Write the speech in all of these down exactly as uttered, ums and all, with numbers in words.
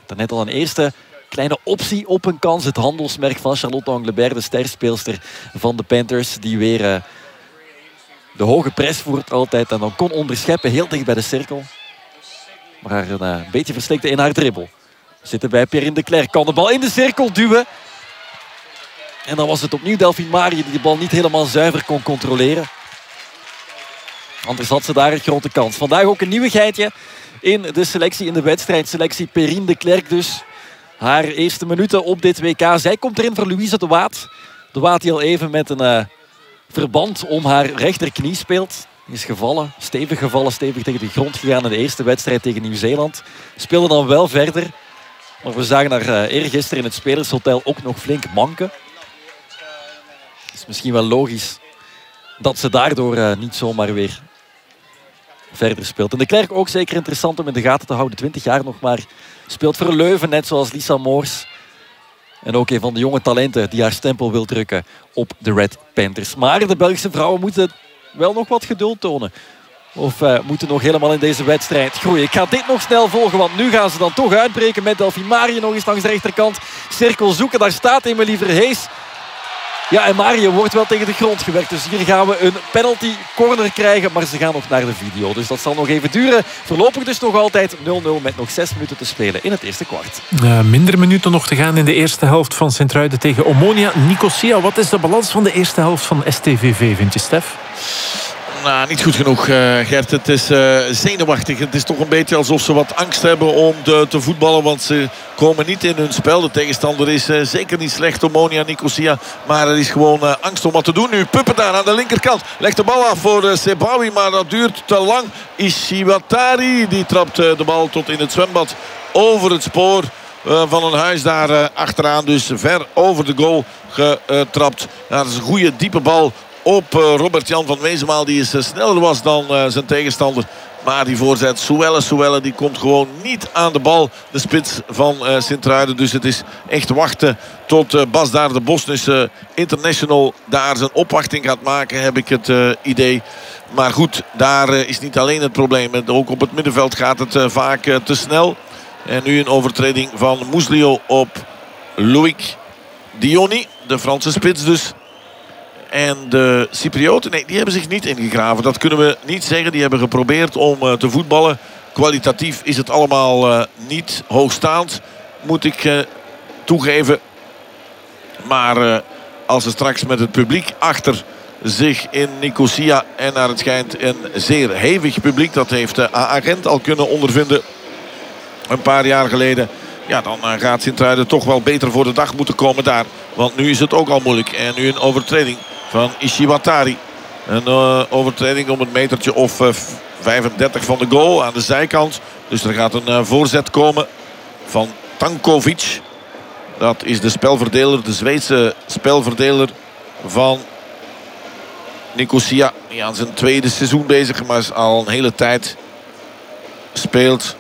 Daarnet al een eerste kleine optie op een kans. Het handelsmerk van Charlotte Anglebert, de sterspeelster van de Panthers. Die weer uh, de hoge pres voert altijd. En dan kon onderscheppen heel dicht bij de cirkel. Maar haar een uh, beetje verslikte in haar dribbel. We zitten bij Perrine de Klerk. Kan de bal in de cirkel duwen. En dan was het opnieuw Delphine Marie die de bal niet helemaal zuiver kon controleren. Anders had ze daar een grote kans. Vandaag ook een nieuwigheidje in de selectie, in de wedstrijd. Selectie Perrine de Klerk dus. Haar eerste minuten op dit W K. Zij komt erin voor Louise de Waat. De Waat die al even met een uh, verband om haar rechterknie speelt. Die is gevallen, stevig gevallen, stevig tegen de grond gegaan in de eerste wedstrijd tegen Nieuw-Zeeland. Speelde dan wel verder. Maar we zagen haar uh, eergisteren in het Spelershotel ook nog flink manken. Het is misschien wel logisch dat ze daardoor uh, niet zomaar weer verder speelt. En de Klerk ook zeker interessant om in de gaten te houden. twintig jaar nog maar. Speelt voor Leuven, net zoals Lisa Moors. En ook een van de jonge talenten die haar stempel wil drukken op de Red Panthers. Maar de Belgische vrouwen moeten wel nog wat geduld tonen. Of uh, moeten nog helemaal in deze wedstrijd groeien. Ik ga dit nog snel volgen, want nu gaan ze dan toch uitbreken met Delphine Marie nog eens langs de rechterkant. Cirkel zoeken, daar staat Emilie Verhees. Ja, en Marie wordt wel tegen de grond gewerkt. Dus hier gaan we een penalty corner krijgen. Maar ze gaan nog naar de video. Dus dat zal nog even duren. Voorlopig dus nog altijd nul nul met nog zes minuten te spelen in het eerste kwart. Uh, minder minuten nog te gaan in de eerste helft van Sint-Truiden tegen Omonia Nicosia. Wat is de balans van de eerste helft van S T V V, vind je, Stef? Nou, niet goed genoeg, uh, Gert. Het is uh, zenuwachtig. Het is toch een beetje alsof ze wat angst hebben om de, te voetballen. Want ze komen niet in hun spel. De tegenstander is uh, zeker niet slecht, Omonia Nicosia. Maar er is gewoon uh, angst om wat te doen. Nu Puppen daar aan de linkerkant. Legt de bal af voor uh, Sebawi, maar dat duurt te lang. Ishiwatari, die trapt uh, de bal tot in het zwembad over het spoor. Uh, van een huis daar uh, achteraan. Dus ver over de goal getrapt. Ja, dat is een goede diepe bal op uh, Robert-Jan van Wezenmaal. Die is uh, sneller was dan uh, zijn tegenstander. Maar die voorzet, Souelle, Souelle, die komt gewoon niet aan de bal. De spits van uh, Sint-Truiden. Dus het is echt wachten tot uh, Bas daar, de Bosnische international, daar zijn opwachting gaat maken, heb ik het uh, idee. Maar goed, daar uh, is niet alleen het probleem. Ook op het middenveld gaat het uh, vaak uh, te snel. En nu een overtreding van Muslio op Loïc Diony, de Franse spits dus. En de Cyprioten, nee, die hebben zich niet ingegraven. Dat kunnen we niet zeggen. Die hebben geprobeerd om uh, te voetballen. Kwalitatief is het allemaal uh, niet hoogstaand, moet ik uh, toegeven. Maar uh, als ze straks met het publiek achter zich in Nicosia, en naar het schijnt een zeer hevig publiek, dat heeft uh, A A Gent al kunnen ondervinden een paar jaar geleden. Ja, dan uh, gaat Sint-Truiden toch wel beter voor de dag moeten komen daar. Want nu is het ook al moeilijk. En nu een overtreding van Ishiwatari. Een uh, overtreding om een metertje of uh, vijfendertig van de goal aan de zijkant. Dus er gaat een uh, voorzet komen van Tankovic. Dat is de spelverdeler, de Zweedse spelverdeler van Nicosia. Die aan zijn tweede seizoen bezig, maar al een hele tijd speelt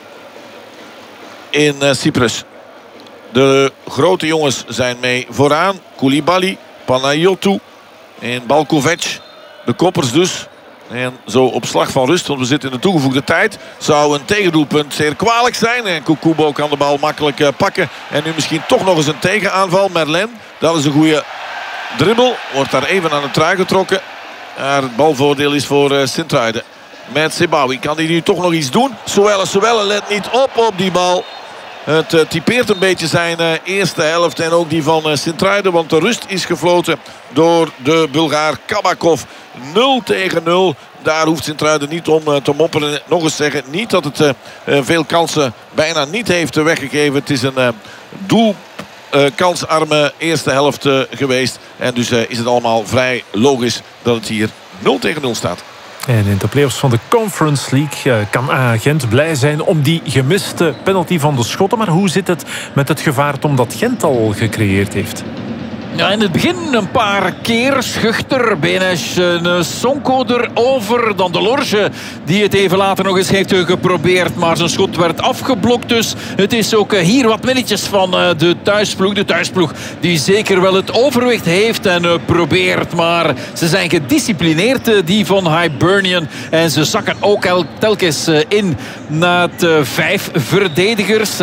in uh, Cyprus. De grote jongens zijn mee vooraan. Koulibaly, Panayotou en Balkovic. De koppers dus. En zo op slag van rust, want we zitten in de toegevoegde tijd. Zou een tegendoelpunt zeer kwalijk zijn. En Kukubo kan de bal makkelijk uh, pakken. En nu misschien toch nog eens een tegenaanval. Merlin, dat is een goede dribbel. Wordt daar even aan de trui getrokken. Maar het balvoordeel is voor uh, Sint-Truiden. Met Sebawi kan hij nu toch nog iets doen. Souelle, Souelle let niet op op die bal. Het uh, typeert een beetje zijn uh, eerste helft en ook die van uh, Sint-Truiden. Want de rust is gefloten door de Bulgaar Kabakov. nul tegen nul. Daar hoeft Sint-Truiden niet om uh, te mopperen. Nog eens zeggen, niet dat het uh, uh, veel kansen bijna niet heeft uh, weggegeven. Het is een uh, doel... Uh, kansarme eerste helft uh, geweest. En dus uh, is het allemaal vrij logisch dat het hier nul tegen nul staat. En in de play-offs van de Conference League uh, kan A A Gent blij zijn om die gemiste penalty van de Schotten. Maar hoe zit het met het gevaar dat Gent al gecreëerd heeft? Ja, in het begin een paar keer schuchter. Benes uh, Sonko erover. Dan de Lorge die het even later nog eens heeft uh, geprobeerd. Maar zijn schot werd afgeblokt. Dus het is ook uh, hier wat minnetjes van uh, de thuisploeg. De thuisploeg die zeker wel het overwicht heeft en uh, probeert. Maar ze zijn gedisciplineerd, uh, die van Hibernian. En ze zakken ook el- telkens uh, in na het uh, vijf verdedigers.